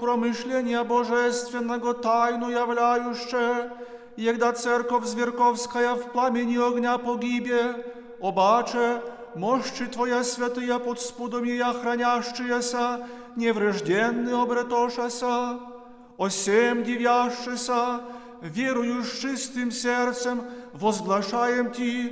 промышления божественного тайну являюще, егда церковь зверковская в пламени огня погибе, обаче, мощи Твоя святые под спудом ее хранящиеся, неврежденны обретошеся, осем дивящеся, верую с чистым сердцем, возглашаем Ти,